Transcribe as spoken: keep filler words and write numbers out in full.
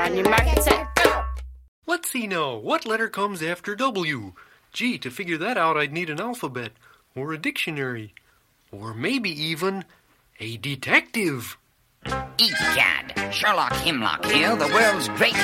On your mark, set, go! Let's see now. What letter comes after W? Gee, to figure that out, I'd need an alphabet, or a dictionary, or maybe even a detective. Egad, Sherlock Hemlock here, the world's great